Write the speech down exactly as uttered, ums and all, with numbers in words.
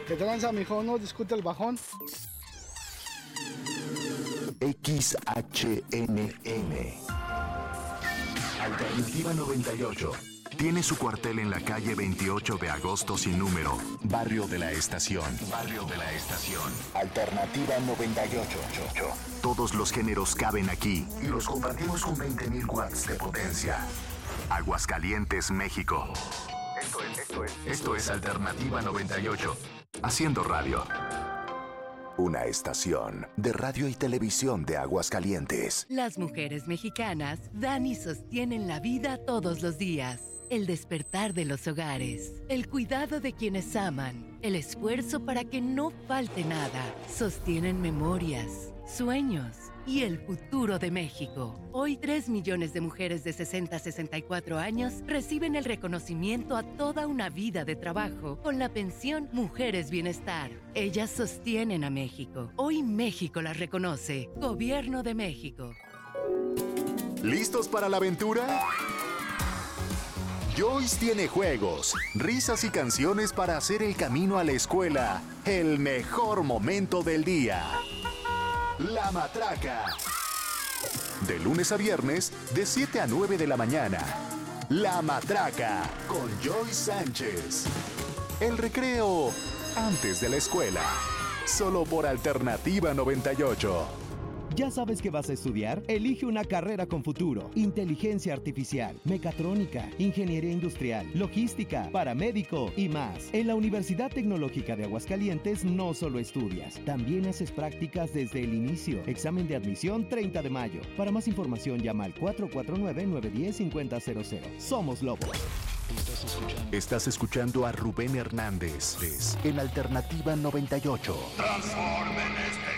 ¿Qué tranza, mijo? ¿No discute el bajón? X H N M Alternativa noventa y ocho. Tiene su cuartel en la calle veintiocho de agosto sin número, Barrio de la Estación. Barrio de la Estación. Alternativa noventa y ocho. Todos los géneros caben aquí y los compartimos con veinte mil watts de potencia. Aguascalientes, México. Esto es, esto es, esto es Alternativa noventa y ocho. Haciendo radio. Una estación de radio y televisión de Aguascalientes. Las mujeres mexicanas dan y sostienen la vida todos los días. El despertar de los hogares, el cuidado de quienes aman, el esfuerzo para que no falte nada. Sostienen memorias, sueños y el futuro de México. Hoy tres millones de mujeres de sesenta a sesenta y cuatro años reciben el reconocimiento a toda una vida de trabajo con la pensión Mujeres Bienestar. Ellas sostienen a México. Hoy México las reconoce. Gobierno de México. ¿Listos para la aventura? Joyce tiene juegos, risas y canciones para hacer el camino a la escuela el mejor momento del día. La Matraca. De lunes a viernes, de siete a nueve de la mañana. La Matraca, con Joyce Sánchez. El recreo antes de la escuela. Solo por Alternativa noventa y ocho. ¿Ya sabes qué vas a estudiar? Elige una carrera con futuro. Inteligencia artificial, mecatrónica, ingeniería industrial, logística, paramédico y más. En la Universidad Tecnológica de Aguascalientes no solo estudias, también haces prácticas desde el inicio. Examen de admisión treinta de mayo. Para más información llama al cuatro cuatro nueve, nueve uno cero, cinco cero cero cero. Somos Lobos. Estás escuchando, Estás escuchando a Rubén Hernández en Alternativa noventa y ocho. Transformen este